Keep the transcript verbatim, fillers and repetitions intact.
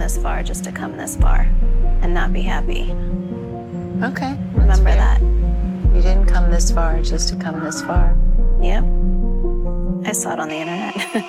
this far just to come this far and not be happy. Okay. that's Remember fair. that. You didn't come this far just to come this far. Yep. I saw it on the internet.